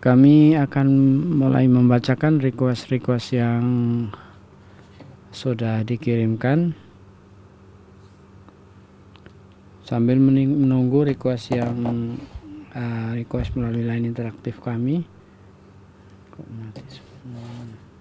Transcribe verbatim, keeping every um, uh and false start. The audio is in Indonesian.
kami akan mulai membacakan request-request yang sudah dikirimkan sambil menunggu request yang uh, request melalui line interaktif kami. Kok mati semua?